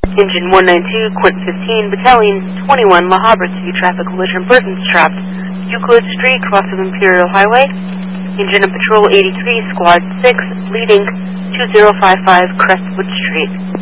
Engine 192, Quint 15, Battalion 21, La Habra City, traffic collision, persons trapped. Euclid Street, cross of Imperial Highway. Engine of Patrol 83, Squad 6, leading 2055 Crestwood Street.